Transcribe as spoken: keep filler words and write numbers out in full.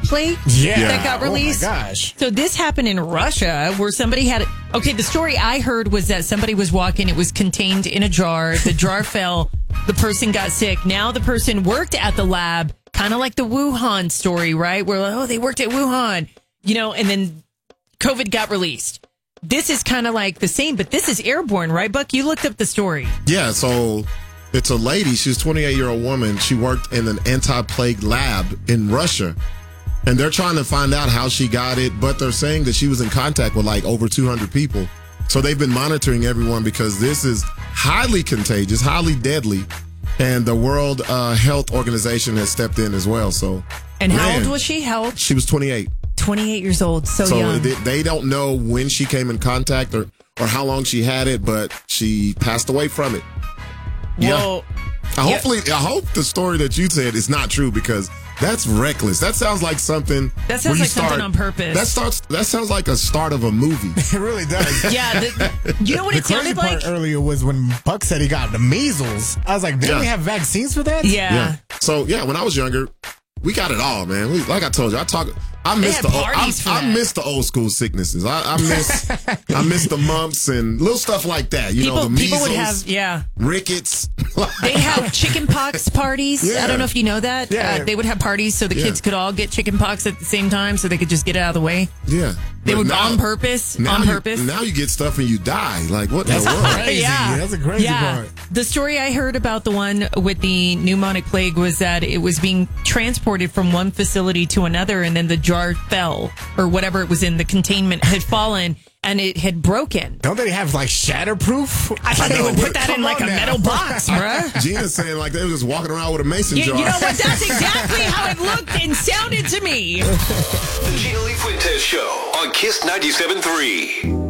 plague Yeah. that got released. Oh my gosh. So this happened in Russia where somebody had. Okay, the story I heard was that somebody was walking. It was contained in a jar. The jar fell. The person got sick. Now the person worked at the lab, kind of like the Wuhan story, right? Where, like, oh, they worked at Wuhan, you know, and then COVID got released. This is kind of like the same, but this is airborne, right, Buck? You looked up the story. Yeah, so it's a lady. She's a twenty-eight-year-old woman. She worked in an anti-plague lab in Russia. And they're trying to find out how she got it, but they're saying that she was in contact with like over two hundred people. So they've been monitoring everyone because this is highly contagious, highly deadly. And the World uh, Health Organization has stepped in as well. So, And how man, old was she? How old? She was twenty-eight. twenty-eight years old. So, So young. they, they don't know when she came in contact or, or how long she had it, but she passed away from it. Well, Uh, Hopefully, I hope the story that you said is not true because that's reckless. That sounds like something. That sounds where you like something start- on purpose. That starts. That sounds like a start of a movie. It really does. yeah. The, you know what The it crazy sounded part like? earlier was when Buck said he got the measles. I was like, didn't Yeah. we have vaccines for that? Yeah. Yeah. So yeah, when I was younger, we got it all, man. We, like I told you, I talk. I miss had the old, I, parties for I that. miss the old school sicknesses. I, I miss I miss the mumps and little stuff like that. You People, know, the people measles, would have, yeah. rickets. They'd have chicken pox parties. Yeah. I don't know if you know that. Yeah. Uh, they would have parties so the Yeah. kids could all get chicken pox at the same time so they could just get it out of the way. Yeah, They But would now- on purpose. Now On you, purpose. Now you get stuff and you die. Like what in That's the world? crazy. That's a crazy yeah. part. The story I heard about the one with the pneumonic plague was that it was being transported from one facility to another, and then the jar fell, or whatever it was in, the containment had fallen, and it had broken. Don't they have like shatterproof? I thought they know, would but put that in come like a on now. metal box, bruh. Gina's saying like they were just walking around with a mason You, jar. you know what? That's exactly how it looked and sounded to me. The Gina Lee Fuentes Show on Kiss ninety-seven point three.